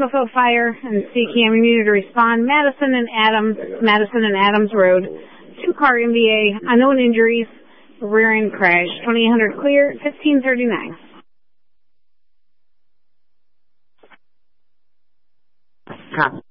Meadowfield Fire and CCAM, you needed to respond. Madison and Adams Road. 2-car MVA, unknown injuries, rear end crash. 2800 clear, 1539. Copy.